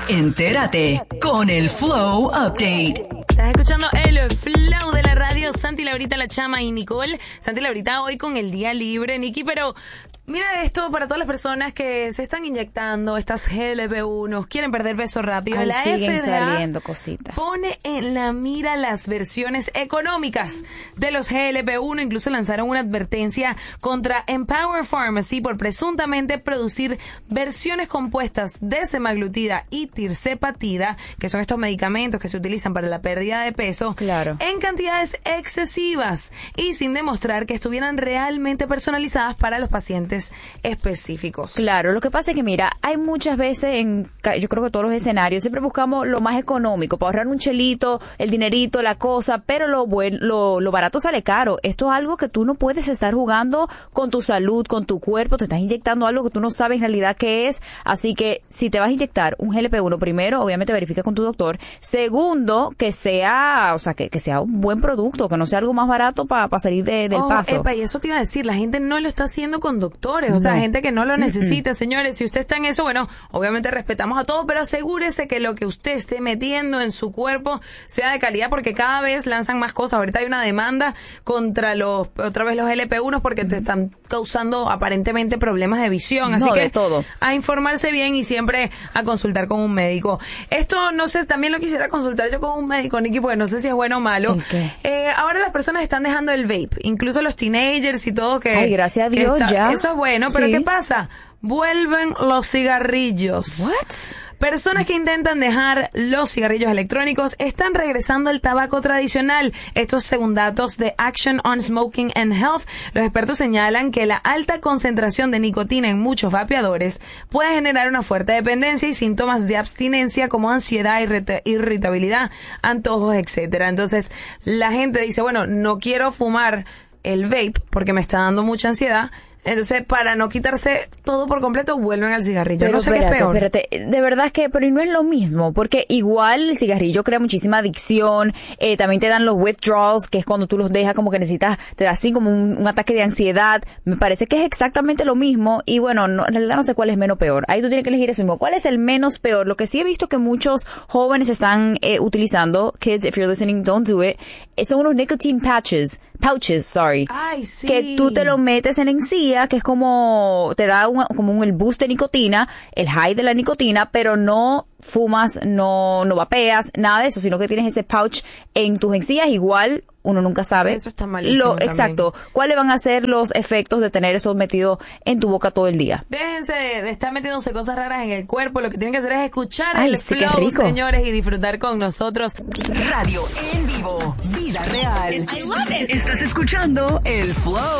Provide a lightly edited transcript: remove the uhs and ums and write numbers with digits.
Entérate con el Flow Update. Estás escuchando el Flow de la radio. Santi, Laurita, la Chama y Nicole. Santi, Laurita, hoy con el día libre, Niki, pero mira esto para todas las personas que se están inyectando estas GLP-1, quieren perder peso rápido. Ahí la siguen FDA saliendo cositas. pone en la mira las versiones económicas de los GLP-1. Incluso lanzaron una advertencia contra Empower Pharmacy por presuntamente producir versiones compuestas de semaglutida y tirzepatida, que son estos medicamentos que se utilizan para la pérdida de peso, Claro, en cantidades excesivas y sin demostrar que estuvieran realmente personalizadas para los pacientes específicos. Claro, lo que pasa es que mira, hay muchas veces yo creo que todos los escenarios siempre buscamos lo más económico para ahorrar un chelito, el dinerito, la cosa, pero lo barato sale caro. Esto es algo que tú no puedes estar jugando con tu salud, con tu cuerpo, te estás inyectando algo que tú no sabes en realidad qué es, así que si te vas a inyectar un GLP-1, primero, obviamente verifica con tu doctor. Segundo, que sea, que sea un buen producto, que no sea algo más barato para salir del paso. Epa, y eso te iba a decir, la gente no lo está haciendo con doctores, o sea, gente que no lo necesita. Señores, si usted está en eso, bueno, obviamente respetamos a todos, pero asegúrese que lo que usted esté metiendo en su cuerpo sea de calidad, porque cada vez lanzan más cosas. Ahorita hay una demanda contra otra vez los LP1 porque te están causando aparentemente problemas de visión, así No, que de todo. A informarse bien y siempre a consultar con un médico. Esto, no sé, también lo quisiera consultar yo con un médico, Niki, porque no sé si es bueno o malo. ¿El qué? Ahora las personas están dejando el vape, incluso los teenagers y todo que... Ay, gracias a que Dios, ya. Eso es bueno, pero Sí. ¿qué pasa? Vuelven los cigarrillos. What? Personas que intentan dejar los cigarrillos electrónicos están regresando al tabaco tradicional. Estos según datos de Action on Smoking and Health. Los expertos señalan que la alta concentración de nicotina en muchos vapeadores puede generar una fuerte dependencia y síntomas de abstinencia como ansiedad, irritabilidad, antojos, etcétera. Entonces, la gente dice, bueno, no quiero fumar el vape porque me está dando mucha ansiedad. Entonces, para no quitarse todo por completo, vuelven al cigarrillo. Pero no sé qué es peor. espérate, de verdad es que, pero no es lo mismo, porque igual el cigarrillo crea muchísima adicción, también te dan los withdrawals, que es cuando tú los dejas como que necesitas, te da así como un ataque de ansiedad. Me parece que es exactamente lo mismo, y bueno, en realidad no sé cuál es menos peor. Ahí tú tienes que elegir eso mismo. ¿Cuál es el menos peor? Lo que sí he visto que muchos jóvenes están utilizando, kids, if you're listening, don't do it, son unos nicotine pouches, Ay, sí. que tú te lo metes en encía, que es como, te da el boost de nicotina, el high de la nicotina, pero no fumas, no vapeas, nada de eso, sino que tienes ese pouch en tus encías. Igual uno nunca sabe. Eso está malísimo también. Exacto. ¿Cuáles van a ser los efectos de tener eso metido en tu boca todo el día? Déjense de estar metiéndose cosas raras en el cuerpo. Lo que tienen que hacer es escuchar Ay, el sí, qué flow, rico. señores, y disfrutar con nosotros. Radio en vivo, vida real. I love it. Estás escuchando el Flow.